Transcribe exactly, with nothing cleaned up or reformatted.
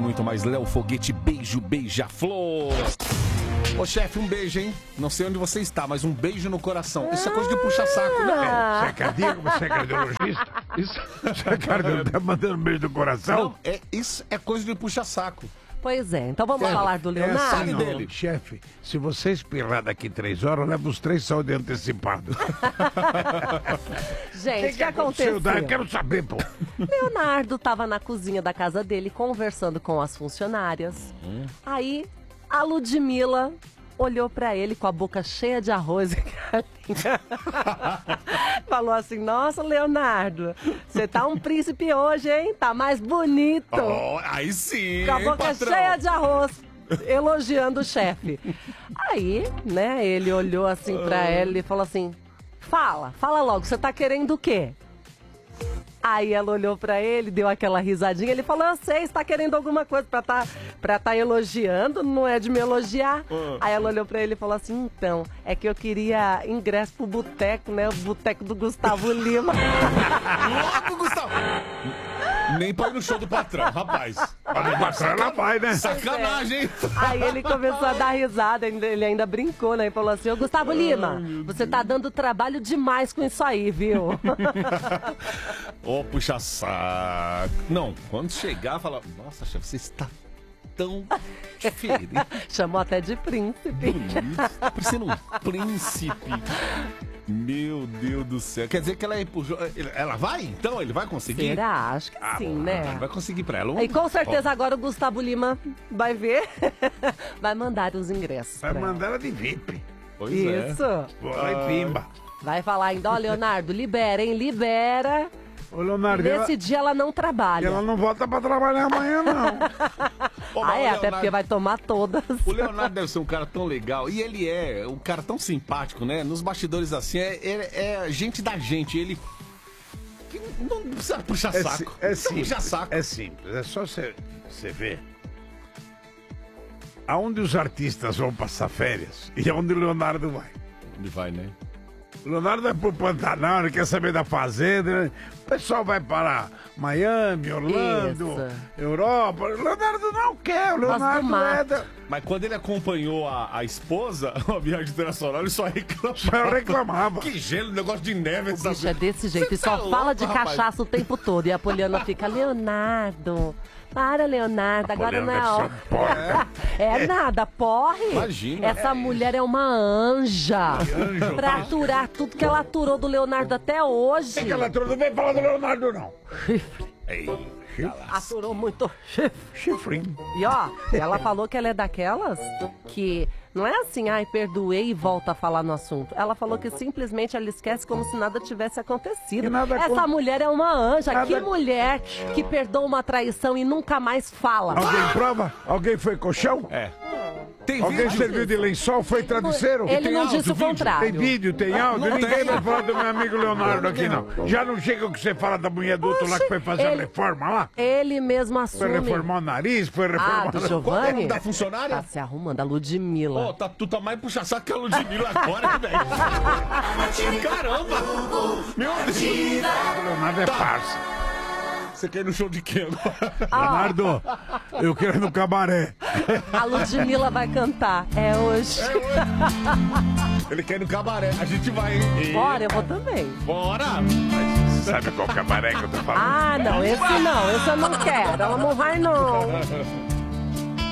muito mais. Léo Foguete, beijo, beija-flor. Ô, chefe, um beijo, hein? Não sei onde você está, mas um beijo no coração. Isso é coisa de puxa-saco, né? Você é cardíaco, você é cardiologista? Isso, você é cardiologista, tá mandando um beijo no coração? Não, é, isso é coisa de puxa-saco. Pois é, então vamos É, falar do É Leonardo. assim, dele. Chefe, se você espirrar daqui três horas, leva os três saúde antecipado. Gente, o que, aconteceu? Daí? Eu quero saber, pô. Leonardo estava na cozinha da casa dele conversando com as funcionárias. Hum. Aí a Ludmilla olhou pra ele com a boca cheia de arroz e galinha. Falou assim: nossa, Leonardo, você tá um príncipe hoje, hein? Tá mais bonito. Oh, aí sim, Com a hein, boca patrão? cheia de arroz, elogiando o chefe. Aí, né, ele olhou assim pra ela e falou assim: fala, fala logo, você tá querendo o quê? Aí ela olhou pra ele, deu aquela risadinha, ele falou: eu sei, você tá querendo alguma coisa pra tá, pra tá elogiando, não é de me elogiar. Uh. Aí ela olhou pra ele e falou assim: então, é que eu queria ingresso pro boteco, né, o boteco do Gustavo Lima. Logo, Gustavo! Nem pra ir no show do patrão, rapaz. Mas o patrão ela vai, né? Sacanagem, hein? Aí ele começou a dar risada, ele ele ainda brincou, né? E falou assim: ô Gustavo Lima, você tá dando trabalho demais com isso aí, viu? Ô, puxa saco. Não, quando chegar, fala: nossa, chefe, você está tão diferente. Chamou até de príncipe. Bonito. Tá parecendo um príncipe. Meu Deus do céu. Quer dizer que ela empurrou. Ela vai, então? Ele vai conseguir? Será? Acho que Ah, sim, bom, né? Vai conseguir pra ela. Um... E com certeza agora o Gustavo Lima vai ver, vai mandar os ingressos. Vai pra ela. mandar ela de V I P. Pois Isso. é. Bora e pimba. Vai falar ainda: ó, Leonardo, libera, hein? Libera. Ô, Leonardo, ela, Nesse dia ela não trabalha. ela não volta pra trabalhar amanhã, não. Ô, mas Ah, é, o até Leonardo- porque vai tomar todas. O Leonardo deve ser um cara tão legal. E ele é um cara tão simpático, né? Nos bastidores assim, é, é, é gente da gente. Ele. que Não precisa puxar É, saco. si- Não é precisa simples. puxar saco. É simples. É só você ver aonde os artistas vão passar férias e aonde o Leonardo vai. Ele vai, né? O Leonardo vai pro Pantanal, ele quer saber da fazenda, né? O pessoal vai para Miami, Orlando, Isso. Europa. O Leonardo não quer, o Gosta do Leonardo mato. é da... Mas quando ele acompanhou a, a esposa, a viagem internacional, ele só reclamava. Só reclamava. Que gelo, negócio de neve. O essa- bicho é desse jeito Você e só tá fala louco, de rapaz. cachaça o tempo todo. E a Poliana fica: Leonardo, para, Leonardo, agora Poliana não é deve ser hora. um porca. É nada, porre. Imagina. Essa É mulher é uma anja. anjo. Pra aturar tudo que ela aturou do Leonardo até hoje. Tem que ela não vem falar do Leonardo, não. Ei, Aturou muito. chifrinho. E ó, ela falou que ela é daquelas que não é assim: ai, perdoei e volta a falar no assunto. Ela falou que simplesmente ela esquece como se nada tivesse acontecido. Que nada Essa acon- mulher é uma anja. Nada- Que mulher que perdoa uma traição e nunca mais fala. Alguém prova? Alguém foi colchão? É. Tem Alguém vídeo? serviu de lençol? Foi travesseiro? Ele tem não áudio, disse o vídeo? contrário. Tem vídeo, tem áudio? não Ninguém tem. vai falar do meu amigo Leonardo aqui, não. Já não chega o que você fala da mulher do outro lá que foi fazer a ele- reforma lá? Ele mesmo Foi assume. reformar o nariz, foi Ah, reformar... do Qual é o Giovanni? nome da funcionária? Tá se arrumando, a Ludmilla. Ô, tá, tu tá mais puxa saco que a Ludmilla agora, velho. Caramba! Meu Deus! O Leonardo é parça. Você quer ir no show de quem agora? Leonardo, eu quero ir no cabaré. A Ludmilla vai cantar. É hoje. Ele quer ir no cabaré. A gente vai, hein? E- Bora, eu vou também. Bora! Sabe qual cabaré que eu tô falando? Ah, não, esse não, esse eu não quero. Ela não vai, não.